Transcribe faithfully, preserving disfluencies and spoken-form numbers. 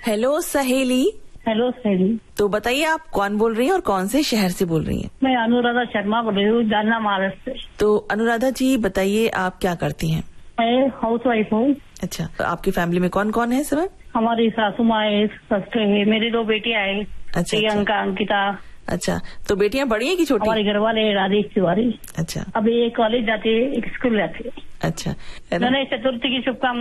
Hello सहेली। Hello सहेली। तो बताइए आप कौन बोल रही हैं और कौन से शहर से बोल रही हैं? मैं अनुराधा शर्मा बोल रही हूँ, जालना महाराष्ट्र से। तो अनुराधा जी बताइए आप क्या करती हैं? मैं हाउस वाइफ हूँ। अच्छा, तो आपकी फैमिली में कौन कौन है इस समय? हमारी सासू माँ है, ससुर है, मेरी दो बेटियां हैं। अच्छा, प्रियंका, अंकिता। अच्छा, तो बेटियां बड़ी हैं कि छोटी? हमारे घर वाले राजेश तिवारी। अच्छा, अभी एक कॉलेज जाती है, एक स्कूल जाती है। अच्छा। गणेश चतुर्थी की शुभकामनाएं।